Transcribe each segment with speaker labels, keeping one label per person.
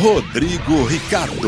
Speaker 1: Rodrigo Ricardo.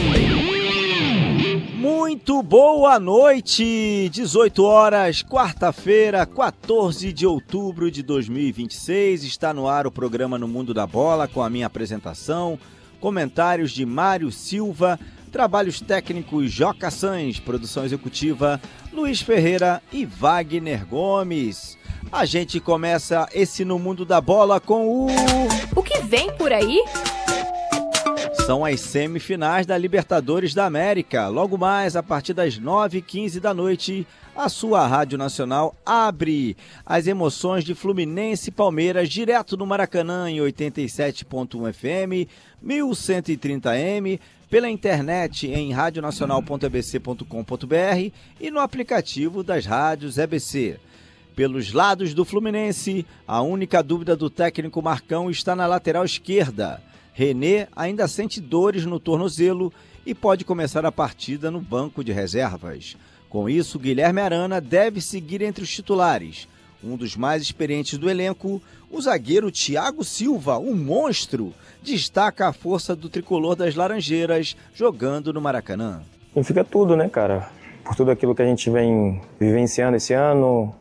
Speaker 2: Muito boa noite, 18 horas, quarta-feira, 14 de outubro de 2026, está no ar o programa No Mundo da Bola com a minha apresentação, comentários de Mário Silva, trabalhos técnicos Joca Sans, produção executiva Luiz Ferreira e Wagner Gomes. A gente começa esse No Mundo da Bola com
Speaker 3: O que vem por aí?
Speaker 2: São as semifinais da Libertadores da América. Logo mais, a partir das 9h15 da noite, a sua Rádio Nacional abre as emoções de Fluminense e Palmeiras direto no Maracanã em 87.1 FM, 1130M, pela internet em radionacional.abc.com.br e no aplicativo das rádios EBC. Pelos lados do Fluminense, a única dúvida do técnico Marcão está na lateral esquerda. René ainda sente dores no tornozelo e pode começar a partida no banco de reservas. Com isso, Guilherme Arana deve seguir entre os titulares. Um dos mais experientes do elenco, o zagueiro Thiago Silva, um monstro, destaca a força do tricolor das Laranjeiras jogando no Maracanã.
Speaker 4: Significa tudo, né, cara? Por tudo aquilo que a gente vem vivenciando esse ano,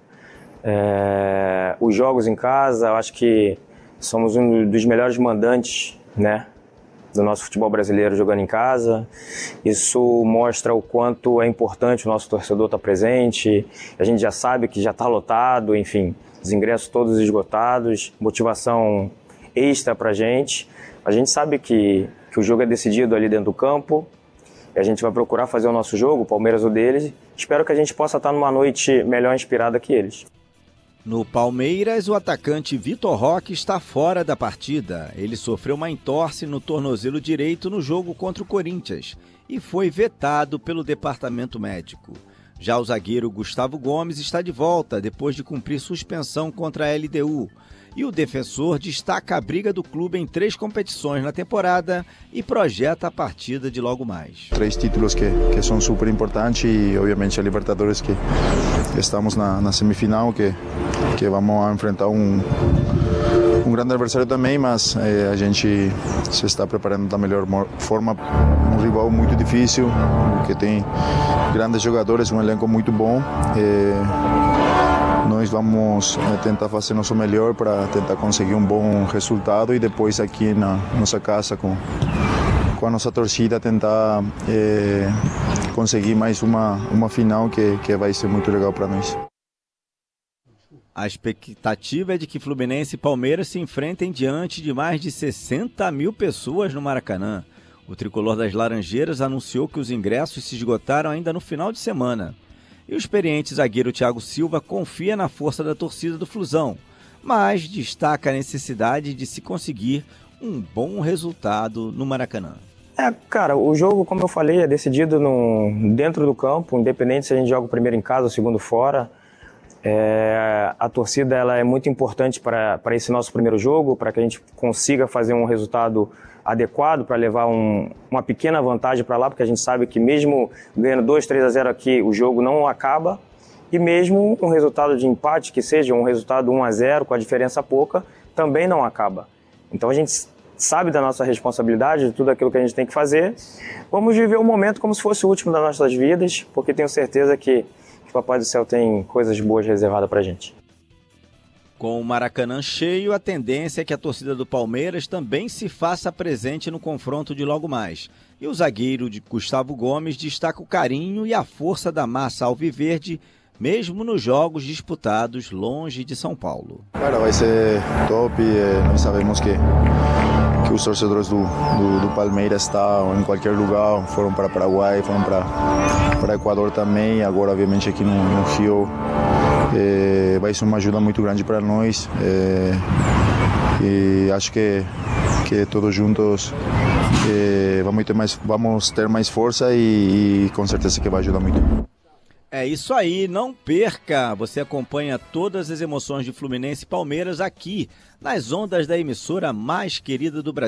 Speaker 4: os jogos em casa, eu acho que somos um dos melhores mandantes, né, do nosso futebol brasileiro jogando em casa. Isso mostra o quanto é importante o nosso torcedor estar presente. A gente já sabe que já está lotado, enfim, os ingressos todos esgotados, motivação extra pra gente. A gente sabe que o jogo é decidido ali dentro do campo e a gente vai procurar fazer o nosso jogo, o Palmeiras o deles. Espero que a gente possa estar numa noite melhor inspirada que eles.
Speaker 2: No Palmeiras, o atacante Vitor Roque está fora da partida. Ele sofreu uma entorse no tornozelo direito no jogo contra o Corinthians e foi vetado pelo departamento médico. Já o zagueiro Gustavo Gomes está de volta depois de cumprir suspensão contra a LDU. E o defensor destaca a briga do clube em 3 competições na temporada e projeta a partida de logo mais.
Speaker 5: 3 títulos que são super importantes e obviamente a Libertadores que estamos na semifinal, que vamos enfrentar um grande adversário também, mas a gente se está preparando da melhor forma, um rival muito difícil, que tem grandes jogadores, um elenco muito bom. Nós vamos tentar fazer nosso melhor para tentar conseguir um bom resultado e depois aqui na nossa casa com a nossa torcida tentar conseguir mais uma final que vai ser muito legal para nós.
Speaker 2: A expectativa é de que Fluminense e Palmeiras se enfrentem diante de mais de 60 mil pessoas no Maracanã. O tricolor das Laranjeiras anunciou que os ingressos se esgotaram ainda no final de semana. E o experiente zagueiro Thiago Silva confia na força da torcida do Flusão, mas destaca a necessidade de se conseguir um bom resultado no Maracanã.
Speaker 4: Cara, o jogo, como eu falei, é decidido dentro do campo, independente se a gente joga o primeiro em casa ou o segundo fora. A torcida ela é muito importante para esse nosso primeiro jogo, para que a gente consiga fazer um resultado adequado, para levar uma pequena vantagem para lá, porque a gente sabe que mesmo ganhando 2-3-0 aqui, o jogo não acaba, e mesmo um resultado de empate, que seja um resultado 1-0 com a diferença pouca, também não acaba. Então a gente sabe da nossa responsabilidade, de tudo aquilo que a gente tem que fazer. Vamos viver o momento como se fosse o último das nossas vidas, porque tenho certeza que o Papai do Céu tem coisas boas reservadas pra gente.
Speaker 2: Com o Maracanã cheio, a tendência é que a torcida do Palmeiras também se faça presente no confronto de logo mais. E o zagueiro de Gustavo Gomes destaca o carinho e a força da massa alviverde, mesmo nos jogos disputados longe de São Paulo.
Speaker 5: Cara, vai ser top. Nós sabemos que os torcedores do Palmeiras estão em qualquer lugar, foram para Paraguai, foram para Equador também, agora obviamente aqui no Rio. Vai ser uma ajuda muito grande para nós e acho que todos juntos vamos ter mais força e com certeza que vai ajudar muito.
Speaker 2: É isso aí, não perca! Você acompanha todas as emoções de Fluminense e Palmeiras aqui, nas ondas da emissora mais querida do Brasil.